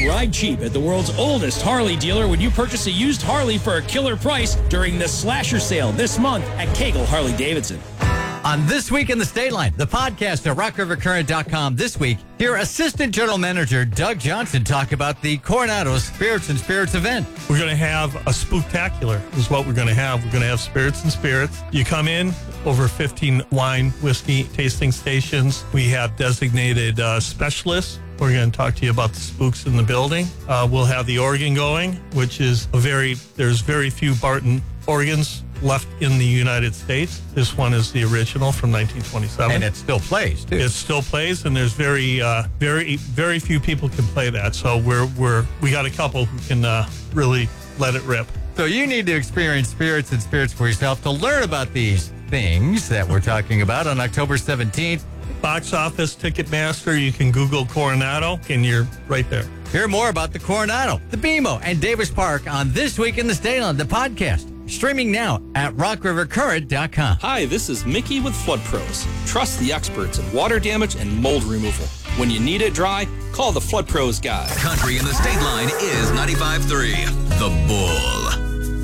Ride cheap at the world's oldest Harley dealer when you purchase a used Harley for a killer price during the Slasher Sale this month at Kegel Harley-Davidson. On This Week in the State Line, the podcast at RockRiverCurrent.com this week, hear Assistant General Manager Doug Johnson talk about the Coronado Spirits and Spirits event. We're going to have a spooktacular is what we're going to have. We're going to have Spirits and Spirits. You come in, over 15 wine, whiskey tasting stations. We have designated specialists. We're going to talk to you about the spooks in the building. We'll have the organ going, which is there's very few Barton organs left in the United States. This one is the original from 1927. And it still plays, too. It still plays, and there's very few people can play that. So we got a couple who can really let it rip. So you need to experience Spirits and Spirits for yourself to learn about these things that we're talking about on October 17th. Box office, Ticketmaster, you can Google Coronado, and you're right there. Hear more about the Coronado, the BMO, and Davis Park on This Week in the State Line, the podcast. Streaming now at RockRiverCurrent.com. Hi, this is Mickey with Flood Pros. Trust the experts in water damage and mold removal. When you need it dry, call the Flood Pros guy. Country in the State Line is 95.3 The Bull.